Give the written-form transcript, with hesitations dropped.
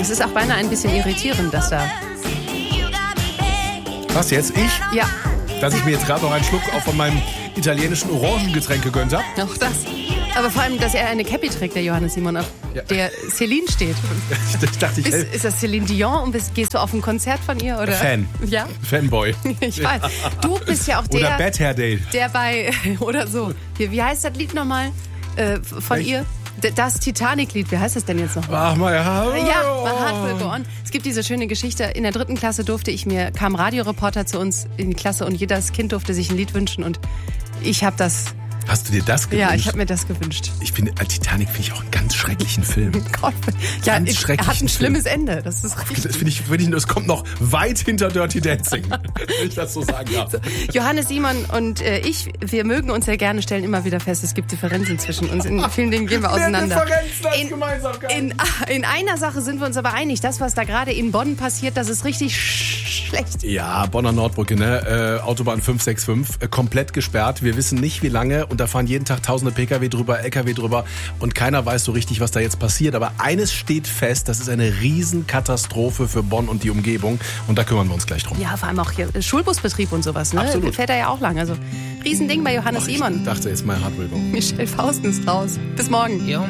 Das ist auch beinahe ein bisschen irritierend, dass da... Was jetzt? Ich? Ja, Dass ich mir jetzt gerade noch einen Schluck auch von meinem italienischen Orangengetränk gegönnt habe? auch das. Aber vor allem, dass er eine Cappy trägt, der Johannes Simon, auf der Celine steht. Ich dachte, Ist das Celine Dion und gehst du auf ein Konzert von ihr? Oder? Fan. Ja, Fanboy. ich weiß. Du bist ja auch Oder Bad Hair Day. der bei, oder so. Hier, wie heißt das Lied nochmal von ihr? Das Titanic-Lied, wie heißt das denn jetzt nochmal? Ach mal, ja. Ja, My Heart Will Go On. Es gibt diese schöne Geschichte. In der 3. Klasse kam Radioreporter zu uns in die Klasse und jedes Kind durfte sich ein Lied wünschen und ich habe das... Hast du dir das gewünscht? Ja, ich habe mir das gewünscht. Ich finde, Titanic finde ich auch einen ganz schrecklichen Film. Gott, ja, Ganz er schrecklichen hat ein Film. schlimmes Ende. Das ist richtig. Das finde ich, das kommt noch weit hinter Dirty Dancing, wenn ich das so sagen darf. Johannes Simon und wir mögen uns sehr gerne, stellen immer wieder fest, es gibt Differenzen zwischen uns. In vielen Dingen gehen wir auseinander. In einer Sache sind wir uns aber einig. Das, was da gerade in Bonn passiert, das ist richtig schlecht. Ja, Bonner Nordbrücke, ne? Autobahn 565, komplett gesperrt. Wir wissen nicht, wie lange. Und da fahren jeden Tag tausende Pkw drüber, Lkw drüber. Und keiner weiß so richtig, was da jetzt passiert. Aber eines steht fest, das ist eine Riesenkatastrophe für Bonn und die Umgebung. Und da kümmern wir uns gleich drum. Ja, vor allem auch hier Schulbusbetrieb und sowas. Ne? Absolut. Fährt er ja auch lang. Also Riesending bei Johannes Simon. Ich dachte jetzt mal Hardware. Michelle Fausten ist raus. Bis morgen.